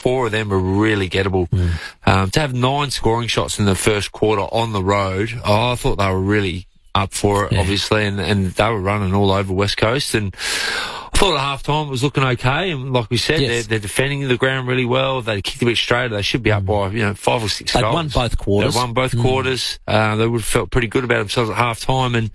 4 of them were really gettable. To have 9 scoring shots in the first quarter on the road, I thought they were really up for it, obviously, and they were running all over West Coast. And I thought at half-time it was looking okay, and like we said, they're defending the ground really well. They kicked a bit straighter. They should be up by 5 or 6 goals. They won both quarters. They would have felt pretty good about themselves at half-time. And,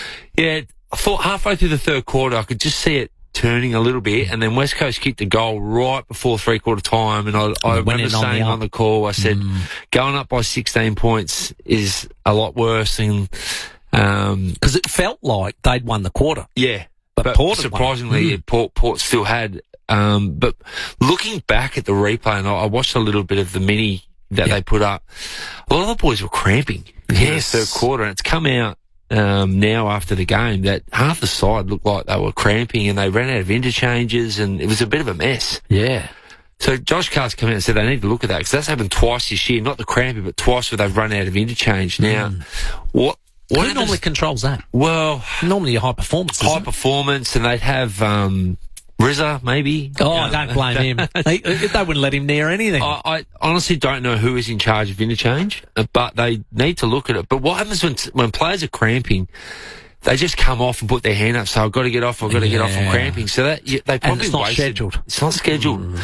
I thought halfway through the third quarter, I could just see it turning a little bit, and then West Coast kicked a goal right before three-quarter time, and I remember saying on the call, I said, going up by 16 points is a lot worse than... Because it felt like they'd won the quarter. Yeah. But Port surprisingly, Port still had. But looking back at the replay, and I watched a little bit of the mini that they put up, a lot of the boys were cramping in the third quarter, and it's come out now after the game that half the side looked like they were cramping, and they ran out of interchanges, and it was a bit of a mess. Yeah. So Josh Carr's come out and said they need to look at that, because that's happened twice this year, not the cramping, but twice where they've run out of interchange. Now, Who normally controls that? Well, normally high performance. High performance, and they'd have Rizza, maybe. Oh, don't blame him. They wouldn't let him near anything. I honestly don't know who is in charge of interchange, but they need to look at it. But what happens when players are cramping? They just come off and put their hand up. So I've got to get off. I've got to get off. I'm cramping. So that they probably it's not wasted. scheduled. It's not scheduled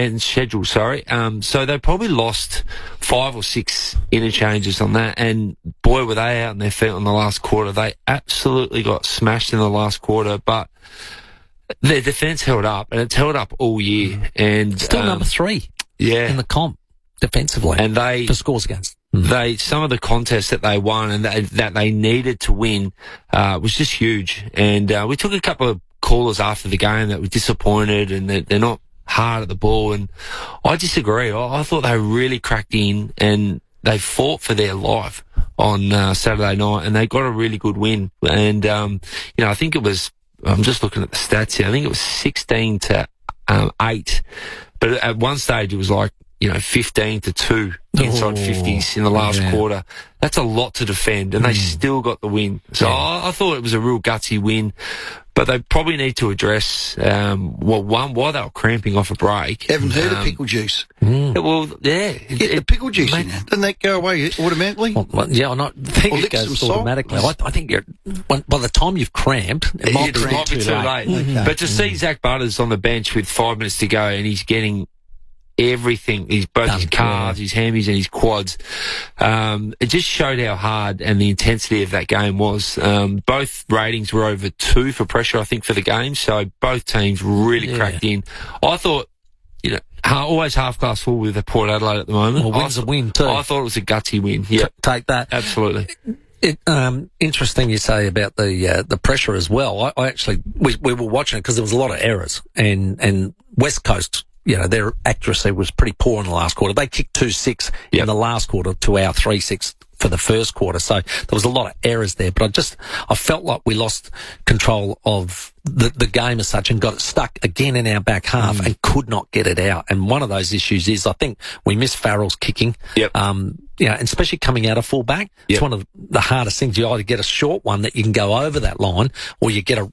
Sorry. So they probably lost 5 or 6 interchanges on that. And boy, were they out on their feet on the last quarter. They absolutely got smashed in the last quarter. But their defence held up, and it's held up all year. And still number 3. In the comp defensively, and for scores against. Some of the contests that they won and that they needed to win, was just huge. And, we took a couple of callers after the game that were disappointed and that they're not hard at the ball. And I disagree. I thought they really cracked in and they fought for their life on, Saturday night, and they got a really good win. And, I think it was, I'm just looking at the stats here. I think it was 16-8. But at one stage it was like, 15-2 inside 50s in the last quarter. That's a lot to defend, and they still got the win. So I thought it was a real gutsy win, but they probably need to address, why they were cramping off a break. Haven't heard of pickle juice. Get the pickle juice in there. Doesn't that go away automatically? I not think it goes automatically. I think by the time you've cramped, it might be too late. Okay. But to see Zach Butters on the bench with 5 minutes to go, and he's getting everything, his calves, his hammies and his quads. It just showed how hard and the intensity of that game was. Both ratings were over 2 for pressure, I think, for the game. So both teams really cracked in. I thought, always half-class full with the Port Adelaide at the moment. Well, win's a win too. I thought it was a gutsy win. Yeah, take that. Absolutely. Interesting you say about the pressure as well. I actually, we were watching it because there was a lot of errors, and West Coast, their accuracy was pretty poor in the last quarter. They kicked 2-6 in the last quarter to our 3-6 for the first quarter. So there was a lot of errors there, but I felt like we lost control of the game as such and got it stuck again in our back half and could not get it out. And one of those issues is I think we missed Farrell's kicking. And especially coming out of full back. It's one of the hardest things. You either get a short one that you can go over that line, or you get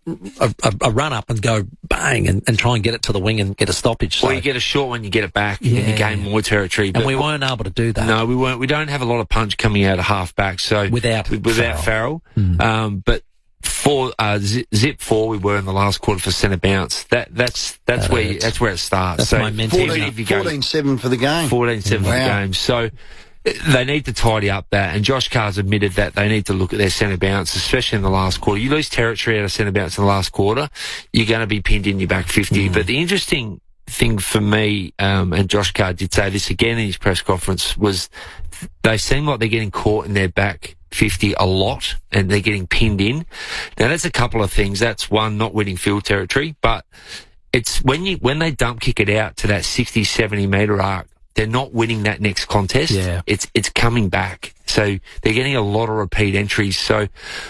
a run up and go bang and try and get it to the wing and get a stoppage. Or you get a short one, you get it back, and you gain more territory. And we weren't able to do that. No, we weren't. We don't have a lot of punch coming out of half back. So without Farrell. But for zip 4 we were in the last quarter for centre bounce. That's where it starts. That's so my mentality. 14-7 for the game. 14-7 for the game. So they need to tidy up that, and Josh Carr's admitted that they need to look at their centre bounce, especially in the last quarter. You lose territory out of centre bounce in the last quarter, you're going to be pinned in your back 50. But the interesting thing for me, and Josh Carr did say this again in his press conference, was they seem like they're getting caught in their back 50 a lot, and they're getting pinned in. Now that's a couple of things. That's one, not winning field territory, but it's when they dump kick it out to that 60-70 metre arc, they're not winning that next contest. It's coming back. So they're getting a lot of repeat entries. So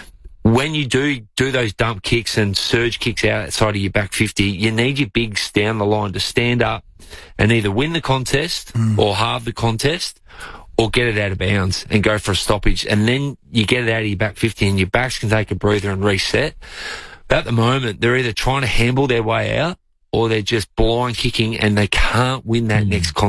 when you do those dump kicks and surge kicks outside of your back 50, you need your bigs down the line to stand up and either win the contest or halve the contest, or get it out of bounds and go for a stoppage. And then you get it out of your back 50 and your backs can take a breather and reset. But at the moment, they're either trying to handle their way out or they're just blind kicking and they can't win that next contest.